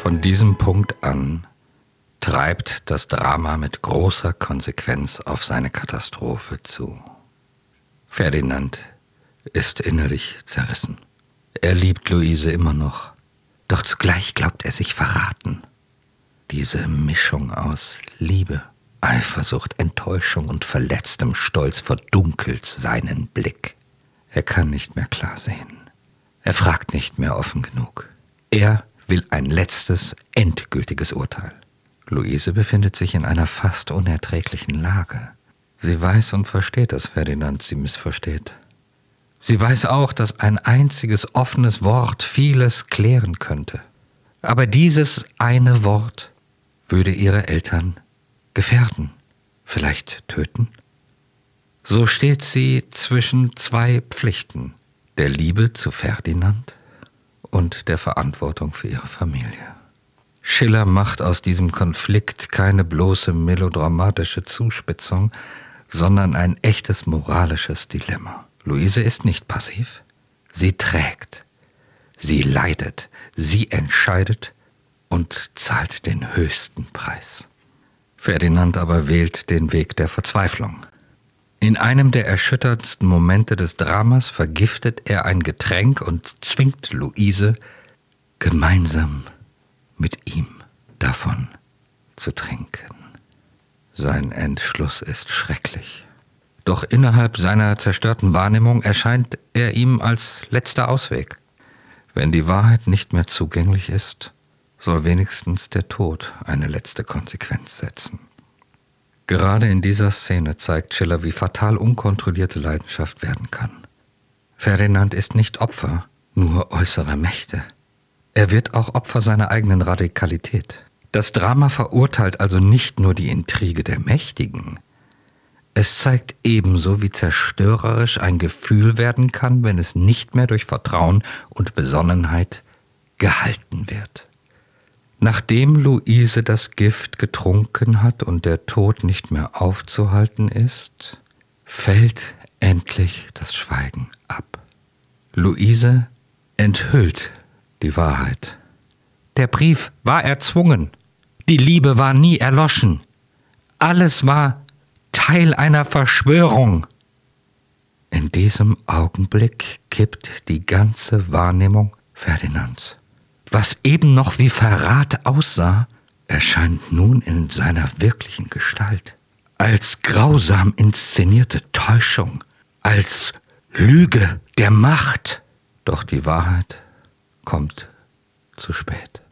Von diesem Punkt an treibt das Drama mit großer Konsequenz auf seine Katastrophe zu. Ferdinand ist innerlich zerrissen. Er liebt Luise immer noch, doch zugleich glaubt er sich verraten. Diese Mischung aus Liebe, Eifersucht, Enttäuschung und verletztem Stolz verdunkelt seinen Blick. Er kann nicht mehr klar sehen. Er fragt nicht mehr offen genug. Er will ein letztes, endgültiges Urteil. Luise befindet sich in einer fast unerträglichen Lage. Sie weiß und versteht, dass Ferdinand sie missversteht. Sie weiß auch, dass ein einziges offenes Wort vieles klären könnte. Aber dieses eine Wort würde ihre Eltern gefährden, vielleicht töten. So steht sie zwischen zwei Pflichten, der Liebe zu Ferdinand und der Verantwortung für ihre Familie. Schiller macht aus diesem Konflikt keine bloße melodramatische Zuspitzung, sondern ein echtes moralisches Dilemma. Luise ist nicht passiv. Sie trägt, sie leidet, sie entscheidet und zahlt den höchsten Preis. Ferdinand aber wählt den Weg der Verzweiflung. In einem der erschütterndsten Momente des Dramas vergiftet er ein Getränk und zwingt Luise, gemeinsam mit ihm davon zu trinken. Sein Entschluss ist schrecklich. Doch innerhalb seiner zerstörten Wahrnehmung erscheint er ihm als letzter Ausweg. Wenn die Wahrheit nicht mehr zugänglich ist, soll wenigstens der Tod eine letzte Konsequenz setzen. Gerade in dieser Szene zeigt Schiller, wie fatal unkontrollierte Leidenschaft werden kann. Ferdinand ist nicht Opfer nur äußerer Mächte. Er wird auch Opfer seiner eigenen Radikalität. Das Drama verurteilt also nicht nur die Intrige der Mächtigen. Es zeigt ebenso, wie zerstörerisch ein Gefühl werden kann, wenn es nicht mehr durch Vertrauen und Besonnenheit gehalten wird. Nachdem Luise das Gift getrunken hat und der Tod nicht mehr aufzuhalten ist, fällt endlich das Schweigen ab. Luise enthüllt die Wahrheit. Der Brief war erzwungen. Die Liebe war nie erloschen. Alles war Teil einer Verschwörung. In diesem Augenblick kippt die ganze Wahrnehmung Ferdinands. Was eben noch wie Verrat aussah, erscheint nun in seiner wirklichen Gestalt. Als grausam inszenierte Täuschung, als Lüge der Macht. Doch die Wahrheit kommt zu spät.